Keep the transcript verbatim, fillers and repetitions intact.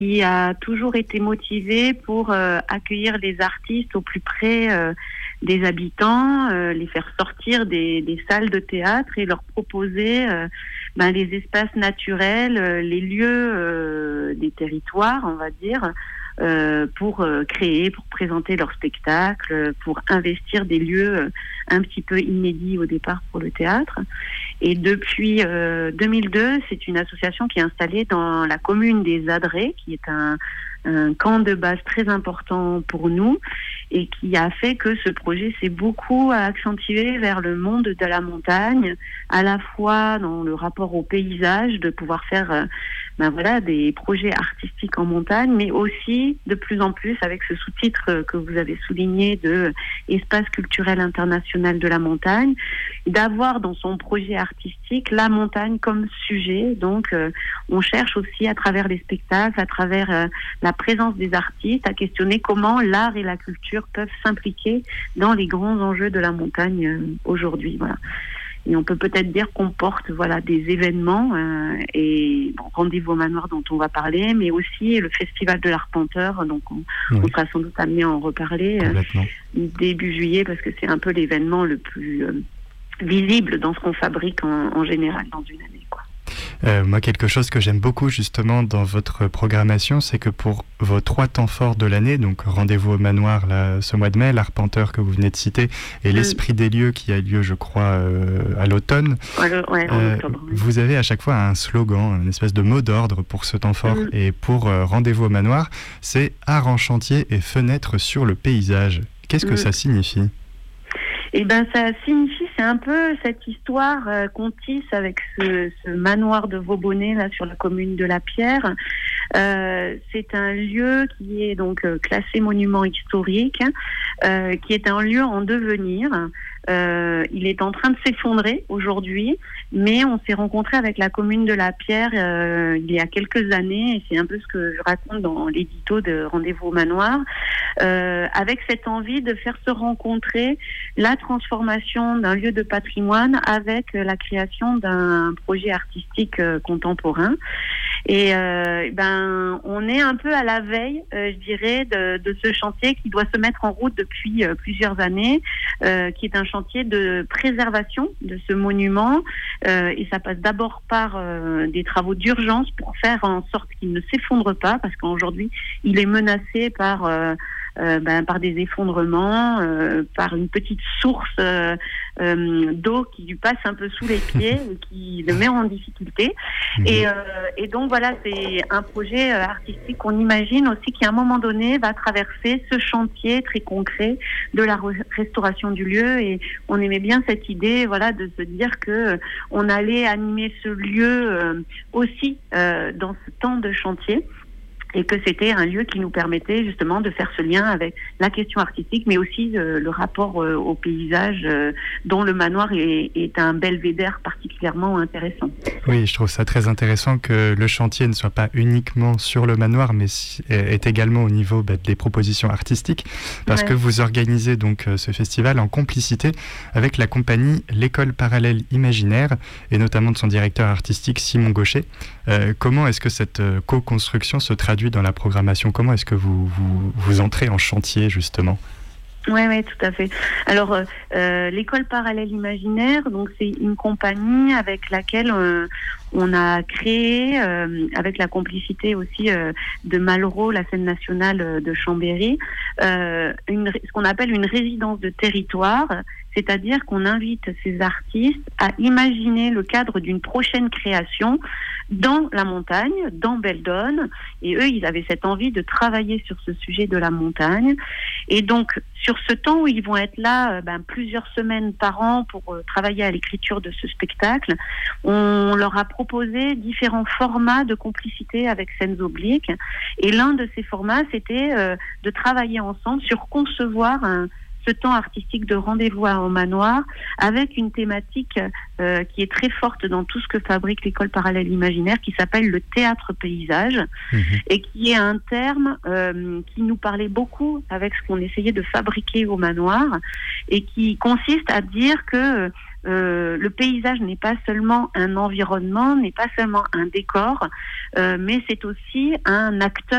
qui a toujours été motivé pour euh, accueillir les artistes au plus près euh, des habitants, euh, les faire sortir des, des salles de théâtre et leur proposer euh, ben, les espaces naturels, euh, les lieux euh, des territoires, on va dire, euh, pour euh, créer, pour présenter leur spectacle, pour investir des lieux euh, un petit peu inédits au départ pour le théâtre. Et depuis euh, deux mille deux, c'est une association qui est installée dans la commune des Adrets, qui est un, un camp de base très important pour nous et qui a fait que ce projet s'est beaucoup accentué vers le monde de la montagne, à la fois dans le rapport au paysage, de pouvoir faire euh, ben voilà, des projets artistiques en montagne, mais aussi de plus en plus avec ce sous-titre que vous avez souligné de Espace culturel international de la montagne, d'avoir dans son projet artistique la montagne comme sujet. Donc euh, on cherche aussi à travers les spectacles, à travers euh, la présence des artistes, à questionner comment l'art et la culture peuvent s'impliquer dans les grands enjeux de la montagne euh, aujourd'hui. Voilà. Et on peut peut-être dire qu'on porte voilà, des événements, euh, et bon, Rendez-vous au Manoir dont on va parler, mais aussi le Festival de l'Arpenteur, donc on, oui. on sera sans doute amené à en reparler euh, début juillet, parce que c'est un peu l'événement le plus euh, visible dans ce qu'on fabrique en, en général dans une année, quoi. Euh, moi, quelque chose que j'aime beaucoup justement dans votre programmation, c'est que pour vos trois temps forts de l'année, donc Rendez-vous au Manoir là, ce mois de mai, l'Arpenteur que vous venez de citer, et mmh. l'Esprit des lieux qui a lieu, je crois, euh, à l'automne, ouais, le, ouais, euh, octobre, oui. vous avez à chaque fois un slogan, une espèce de mot d'ordre pour ce temps fort. Mmh. Et pour euh, Rendez-vous au Manoir, c'est Art en chantier et fenêtre sur le paysage. Qu'est-ce que mmh. ça signifie ? Eh ben, ça signifie, c'est un peu cette histoire euh, qu'on tisse avec ce, ce manoir de Vaubonnet là sur la commune de La Pierre. Euh, c'est un lieu qui est donc euh, classé monument historique, euh, qui est un lieu en devenir. Euh, il est en train de s'effondrer aujourd'hui, mais on s'est rencontré avec la commune de La Pierre euh, il y a quelques années, et c'est un peu ce que je raconte dans l'édito de Rendez-vous au Manoir, euh, avec cette envie de faire se rencontrer la transformation d'un lieu de patrimoine avec la création d'un projet artistique euh, contemporain. Et euh, ben, on est un peu à la veille, euh, je dirais, de, de ce chantier qui doit se mettre en route depuis euh, plusieurs années, euh, qui est un chantier de préservation de ce monument. Euh, et ça passe d'abord par euh, des travaux d'urgence pour faire en sorte qu'il ne s'effondre pas, parce qu'aujourd'hui, il est menacé par... Euh, Euh, ben, par des effondrements, euh, par une petite source euh, euh, d'eau qui lui passe un peu sous les pieds et qui le met en difficulté. Mmh. Et, euh, et donc voilà, c'est un projet euh, artistique qu'on imagine aussi qui à un moment donné va traverser ce chantier très concret de la re- restauration du lieu. Et on aimait bien cette idée, voilà, de se dire que euh, on allait animer ce lieu euh, aussi euh, dans ce temps de chantier. Et que c'était un lieu qui nous permettait justement de faire ce lien avec la question artistique, mais aussi euh, le rapport euh, au paysage, euh, dont le manoir est, est un belvédère particulièrement intéressant. Oui, je trouve ça très intéressant que le chantier ne soit pas uniquement sur le manoir, mais est également au niveau bah, des propositions artistiques, parce ouais. que vous organisez donc ce festival en complicité avec la compagnie L'École Parallèle Imaginaire, et notamment de son directeur artistique Simon Gaucher. Euh, comment est-ce que cette euh, co-construction se traduit dans la programmation? Comment est-ce que vous, vous, vous entrez en chantier, justement? Oui, oui, tout à fait. Alors, euh, euh, l'École Parallèle Imaginaire, donc c'est une compagnie avec laquelle euh, on a créé, euh, avec la complicité aussi euh, de Malraux, la scène nationale de Chambéry, euh, une, ce qu'on appelle une résidence de territoire, c'est-à-dire qu'on invite ces artistes à imaginer le cadre d'une prochaine création dans la montagne, dans Beldonne. Et eux, ils avaient cette envie de travailler sur ce sujet de la montagne. Et donc, sur ce temps où ils vont être là, euh, ben, plusieurs semaines par an pour euh, travailler à l'écriture de ce spectacle, on leur a proposé différents formats de complicité avec Scènes Obliques. Et l'un de ces formats, c'était euh, de travailler ensemble sur concevoir un ce temps artistique de rendez-vous au manoir avec une thématique euh, qui est très forte dans tout ce que fabrique l'école parallèle imaginaire, qui s'appelle le théâtre paysage, mmh. et qui est un terme euh, qui nous parlait beaucoup avec ce qu'on essayait de fabriquer au manoir, et qui consiste à dire que Euh, le paysage n'est pas seulement un environnement, n'est pas seulement un décor, euh, mais c'est aussi un acteur